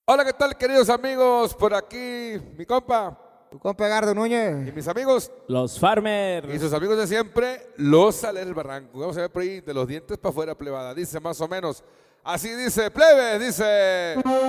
Hola, ¿qué tal, queridos amigos? Por aquí, mi compa. Tu compa Gardo Y Núñez. mis amigos. Los Farmers. Y sus amigos de siempre, los Saler Barranco. Vamos a ver por ahí, de los dientes para afuera, plebada. Dice más o menos. Así dice, plebe, dice.